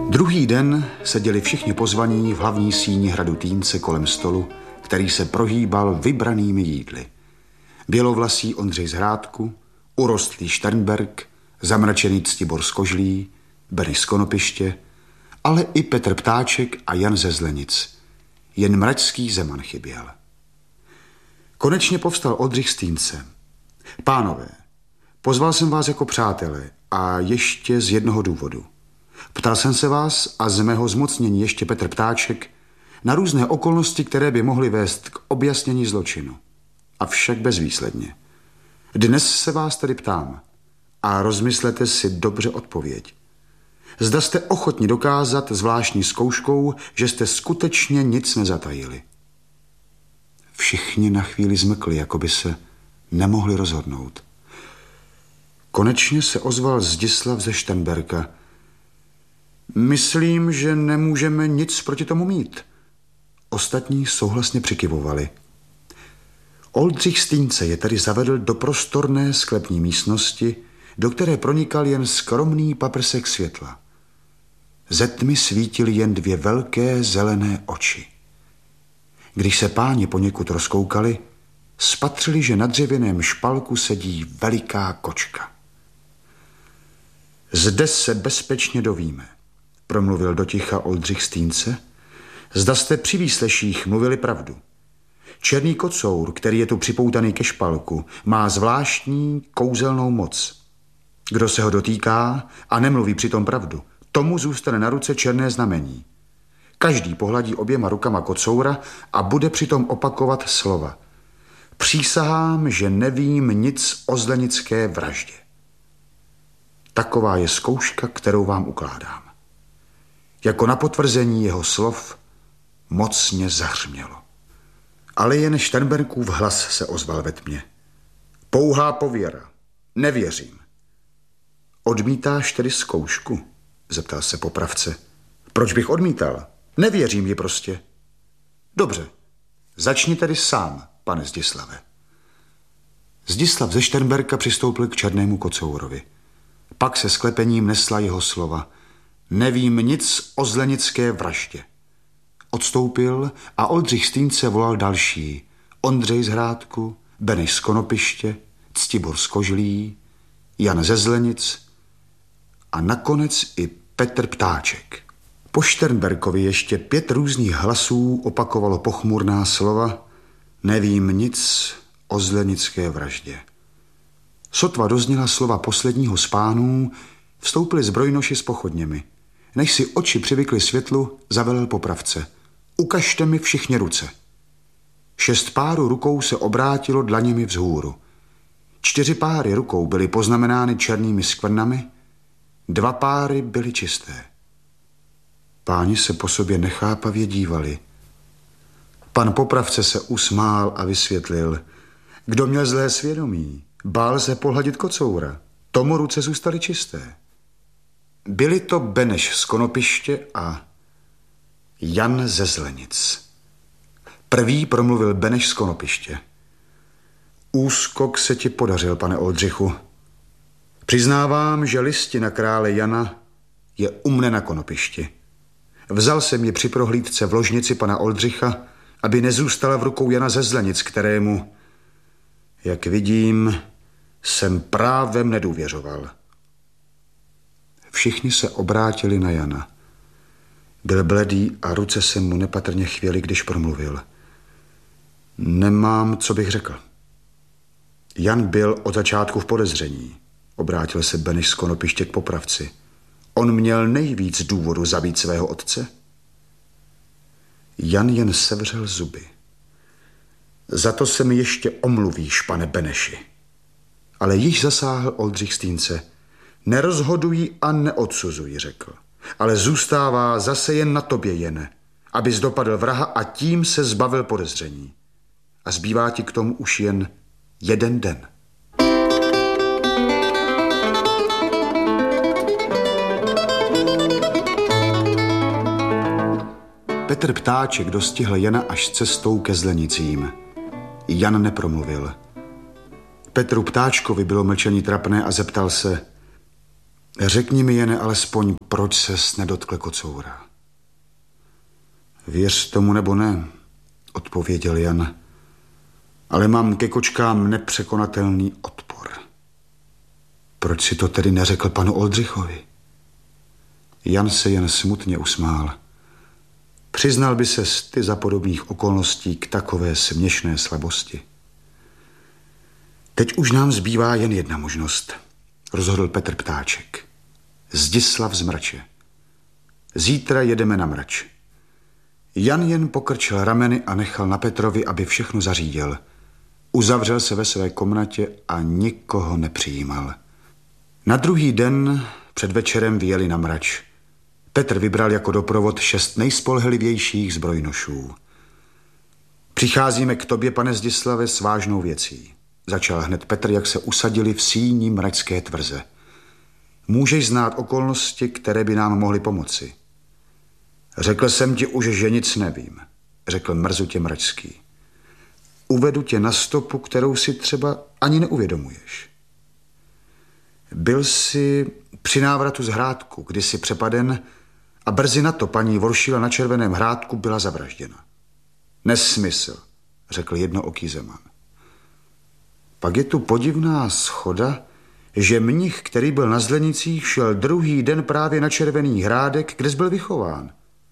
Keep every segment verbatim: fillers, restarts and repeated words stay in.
Druhý den seděli všichni pozvaní v hlavní síni hradu Týnce kolem stolu, který se prohýbal vybranými jídly. Bělovlasý Ondřej z Hrádku, urostlý Šternberk, zamračený Ctibor z Kožlí, Beneš z Konopiště, ale i Petr Ptáček a Jan ze Zlenic. Jen mračský Zeman chyběl. Konečně povstal Oldřich z Týnce. Pánové, pozval jsem vás jako přátelé a ještě z jednoho důvodu. Ptal jsem se vás a z mého zmocnění ještě Petr Ptáček na různé okolnosti, které by mohly vést k objasnění zločinu. Avšak bezvýsledně. Dnes se vás tedy ptám a rozmyslete si dobře odpověď. Zda jste ochotni dokázat zvláštní zkouškou, že jste skutečně nic nezatajili. Všichni na chvíli zmlkli, jako by se nemohli rozhodnout. Konečně se ozval Zdislav ze Šternberka. Myslím, že nemůžeme nic proti tomu mít. Ostatní souhlasně přikyvovali. Oldřich z Týnce je tedy zavedl do prostorné sklepní místnosti, do které pronikal jen skromný paprsek světla. Ze tmy svítily jen dvě velké zelené oči. Když se páni poněkud rozkoukali, spatřili, že na dřevěném špalku sedí veliká kočka. Zde se bezpečně dovíme, promluvil doticha Oldřich z Týnce, zda jste při výsleších mluvili pravdu. Černý kocour, který je tu připoutaný ke špalku, má zvláštní kouzelnou moc. Kdo se ho dotýká a nemluví přitom pravdu, tomu zůstane na ruce černé znamení. Každý pohladí oběma rukama kocoura a bude přitom opakovat slova. Přísahám, že nevím nic o zlenické vraždě. Taková je zkouška, kterou vám ukládám. Jako na potvrzení jeho slov mocně zahřmělo. Ale jen Šternberkův hlas se ozval ve tmě. Pouhá pověra. Nevěřím. Odmítáš tedy zkoušku? Zeptal se popravce. Proč bych odmítal? Nevěřím ji prostě. Dobře, začni tedy sám, pane Zdislave. Zdislav ze Šternberka přistoupil k černému kocourovi. Pak se sklepením nesla jeho slova. Nevím nic o zlenické vraždě. Odstoupil a Oldřich z Týnce volal další. Ondřej z Hrádku, Beneš z Konopiště, Ctibor z Kožlí, Jan ze Zlenic a nakonec i Petr Ptáček. Po Šternberkovi ještě pět různých hlasů opakovalo pochmurná slova. Nevím nic o zlenické vraždě. Sotva dozněla slova posledního z pánů, vstoupili zbrojnoši s pochodněmi. Než si oči přivykly světlu, zavelel popravce. Ukažte mi všichni ruce. Šest párů rukou se obrátilo dlaněmi vzhůru. Čtyři páry rukou byly poznamenány černými skvrnami, dva páry byly čisté. Páni se po sobě nechápavě dívali. Pan popravce se usmál a vysvětlil. Kdo měl zlé svědomí, bál se pohladit kocoura. Tomu ruce zůstaly čisté. Byli to Beneš z Konopiště a Jan ze Zlenic. Prvý promluvil Beneš z Konopiště. Úskok se ti podařil, pane Oldřichu. Přiznávám, že listina krále Jana je u mne na Konopišti. Vzal jsem ji při prohlídce v ložnici pana Oldřicha, aby nezůstala v rukou Jana ze Zlenic, kterému, jak vidím, jsem právem nedůvěřoval. Všichni se obrátili na Jana. Byl bledý a ruce se mu nepatrně chvěly, když promluvil. Nemám, co bych řekl. Jan byl od začátku v podezření. Obrátil se Beneš z Konopiště k popravci. On měl nejvíc důvodu zabít svého otce. Jan jen sevřel zuby. Za to se mi ještě omluvíš, pane Beneši. Ale již zasáhl Oldřich z Týnce. Nerozhoduji a neodsuzuji, řekl. Ale zůstává zase jen na tobě, Jene, abys dopadl vraha a tím se zbavil podezření. A zbývá ti k tomu už jen jeden den. Petr Ptáček dostihl Jana až cestou ke Zlenicím. Jan nepromluvil. Petru Ptáčkovi bylo mlčení trapné a zeptal se, Řekni mi jen alespoň, proč ses nedotkl kocoura. Věř tomu nebo ne, odpověděl Jan, ale mám ke kočkám nepřekonatelný odpor. Proč si to tedy neřekl panu Oldřichovi? Jan se jen smutně usmál. Přiznal by ses ty za podobných okolností k takové směšné slabosti. Teď už nám zbývá jen jedna možnost, rozhodl Petr Ptáček. Zdislav z Mrače. Zítra jedeme na Mrač. Jan jen pokrčil rameny a nechal na Petrovi, aby všechno zařídil. Uzavřel se ve své komnatě a nikoho nepřijímal. Na druhý den před večerem vyjeli na Mrač. Petr vybral jako doprovod šest nejspolehlivějších zbrojnošů. Přicházíme k tobě, pane Zdislave, s vážnou věcí. Začal hned Petr, jak se usadili v síni mračské tvrze. Můžeš znát okolnosti, které by nám mohly pomoci. Řekl jsem ti už, že nic nevím, řekl mrzutě Mračský. Uvedu tě na stopu, kterou si třeba ani neuvědomuješ. Byl jsi při návratu z Hrádku, kdysi přepaden, a brzy na to paní Voršila na Červeném Hrádku byla zavražděna. Nesmysl, řekl jednooký Zeman. Pak je tu podivná schoda, že mnich, který byl na Zlenicích, šel druhý den právě na Červený Hrádek, kde jsi byl vychován.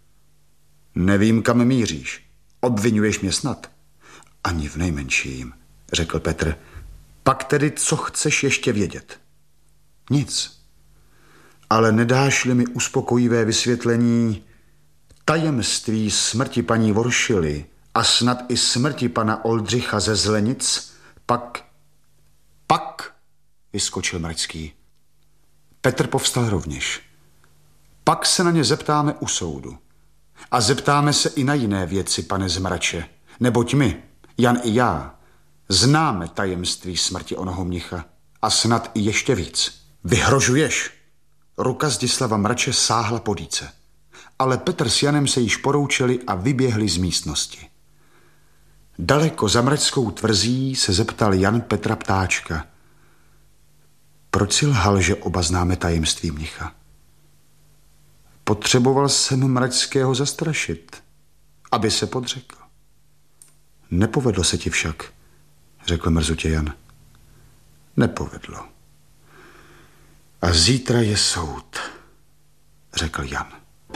Nevím, kam míříš. Obvinuješ mě snad? Ani v nejmenším, řekl Petr. Pak tedy, co chceš ještě vědět? Nic. Ale nedáš-li mi uspokojivé vysvětlení tajemství smrti paní Voršily a snad i smrti pana Oldřicha ze Zlenic, pak... Pak, vyskočil Mračský. Petr povstal rovněž. Pak se na ně zeptáme u soudu. A zeptáme se i na jiné věci, pane z Mrače, neboť my, Jan i já, známe tajemství smrti onoho mnicha a snad i ještě víc. Vyhrožuješ? Ruka Zdislava Mrače sáhla po dýce, ale Petr s Janem se již poroučeli a vyběhli z místnosti. Daleko za Mračskou tvrzí se zeptal Jan Petra Ptáčka. Proč si lhal, že oba známe tajemství mnicha? Potřeboval jsem Mračského zastrašit, aby se podřekl. Nepovedlo se ti však, řekl mrzutě Jan. Nepovedlo. A zítra je soud, řekl Jan.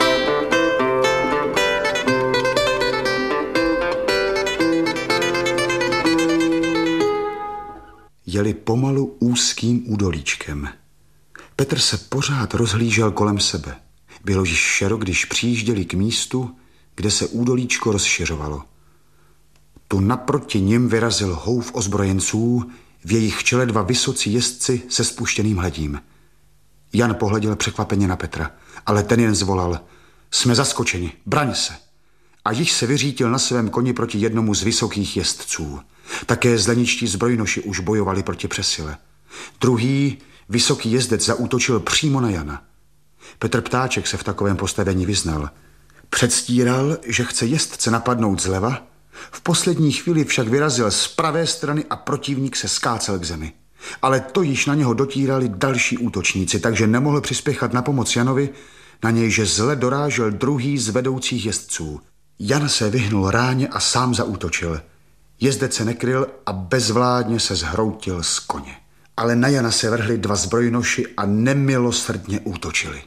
Jeli pomalu úzkým údolíčkem. Petr se pořád rozhlížel kolem sebe. Bylo již šero, když přijížděli k místu, kde se údolíčko rozšiřovalo. Tu naproti nim vyrazil houf ozbrojenců, v jejich čele dva vysocí jezdci se spuštěným hledím. Jan pohleděl překvapeně na Petra, ale ten jen zvolal. Jsme zaskočeni, braň se. A již se vyřítil na svém koni proti jednomu z vysokých jezdců. Také zleničtí zbrojnoši už bojovali proti přesile. Druhý, vysoký jezdec, zaútočil přímo na Jana. Petr Ptáček se v takovém postavení vyznal. Předstíral, že chce jezdce napadnout zleva, v poslední chvíli však vyrazil z pravé strany a protivník se skácel k zemi. Ale to již na něho dotírali další útočníci, takže nemohl přispěchat na pomoc Janovi, na něj, že zle dorážel druhý z vedoucích jezdců. Jan se vyhnul ráně a sám zaútočil. Jezdec se nekryl a bezvládně se zhroutil z koně. Ale na Jana se vrhli dva zbrojnoši a nemilosrdně útočili.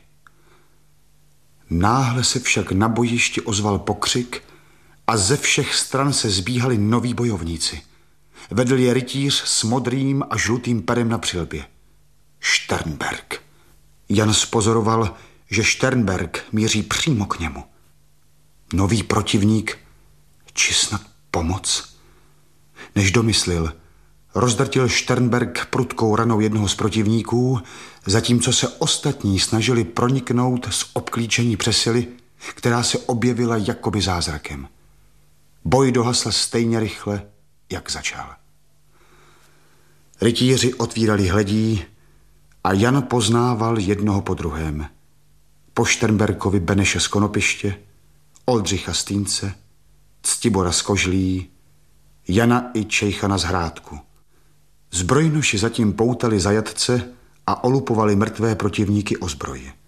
Náhle se však na bojišti ozval pokřik a ze všech stran se zbíhali noví bojovníci. Vedl je rytíř s modrým a žlutým perem na přilbě. Šternberk. Jan spozoroval, že Šternberk míří přímo k němu. Nový protivník, či snad pomoc? Než domyslil, rozdrtil Šternberk prudkou ranou jednoho z protivníků, zatímco se ostatní snažili proniknout z obklíčení přesily, která se objevila jakoby zázrakem. Boj dohasl stejně rychle, jak začal. Rytíři otvírali hledí a Jan poznával jednoho po druhém. Po Šternberkovi Beneše z Konopiště, Oldřicha z Týnce, Ctibora z Kožlí, Jana i Čejchana z Hrádku. Zbrojnoši zatím poutali zajatce a olupovali mrtvé protivníky o zbroji.